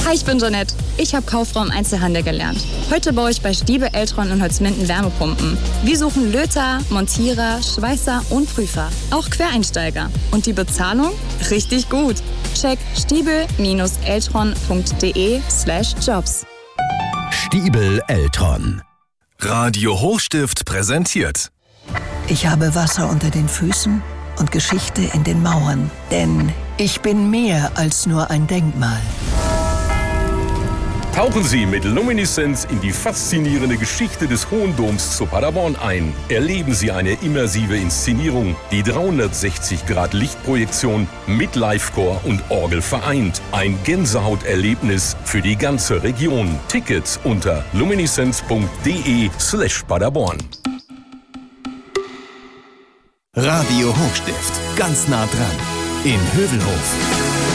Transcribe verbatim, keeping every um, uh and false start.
Hi, ich bin Jeanette. Ich habe Kauffrau im Einzelhandel gelernt. Heute baue ich bei Stiebel, Eltron und Holzminden Wärmepumpen. Wir suchen Löter, Montierer, Schweißer und Prüfer. Auch Quereinsteiger. Und die Bezahlung? Richtig gut. Check stiebel-eltron.de slash jobs. Stiebel Eltron. Radio Hochstift präsentiert. Ich habe Wasser unter den Füßen und Geschichte in den Mauern. Denn ich bin mehr als nur ein Denkmal. Tauchen Sie mit Luminescence in die faszinierende Geschichte des Hohen Doms zu Paderborn ein. Erleben Sie eine immersive Inszenierung, die dreihundertsechzig Grad Lichtprojektion mit Livecore und Orgel vereint. Ein Gänsehauterlebnis für die ganze Region. Tickets unter luminescence.de slash Paderborn. Radio Hochstift. Ganz nah dran. In Hövelhof.